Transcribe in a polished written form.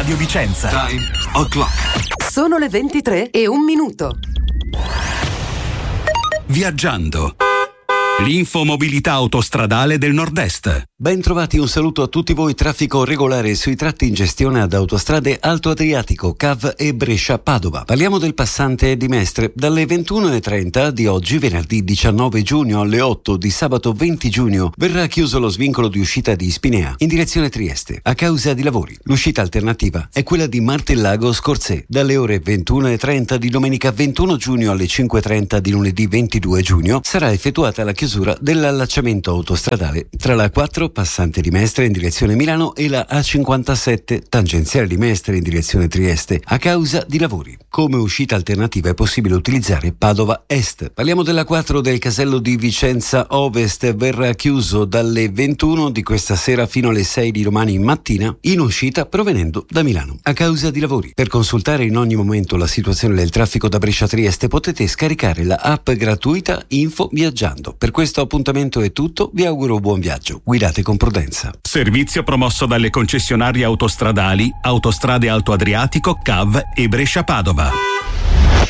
Radio Vicenza. Time o'clock. Sono le 23:01. Viaggiando. L'infomobilità autostradale del Nord-Est. Ben trovati, un saluto a tutti voi. Traffico regolare sui tratti in gestione ad Autostrade Alto Adriatico, CAV e Brescia-Padova. Parliamo del passante di Mestre. Dalle 21:30 di oggi, venerdì 19 giugno, alle 8 di sabato 20 giugno, verrà chiuso lo svincolo di uscita di Spinea in direzione Trieste a causa di lavori. L'uscita alternativa è quella di Martellago-Scorzè. Dalle ore 21:30 di domenica 21 giugno alle 5:30 di lunedì 22 giugno sarà effettuata la chiusura dell'allacciamento autostradale tra la 4 passante di Mestre in direzione Milano e la A57 tangenziale di Mestre in direzione Trieste a causa di lavori. Come uscita alternativa è possibile utilizzare Padova Est. Parliamo della 4 del casello di Vicenza Ovest. Verrà chiuso dalle 21 di questa sera fino alle 6 di domani mattina in uscita provenendo da Milano a causa di lavori. Per consultare in ogni momento la situazione del traffico da Brescia Trieste potete scaricare la app gratuita Info Viaggiando. Per questo appuntamento è tutto, vi auguro buon viaggio. Guidate con prudenza. Servizio promosso dalle concessionarie autostradali Autostrade Alto Adriatico, CAV e Brescia Padova.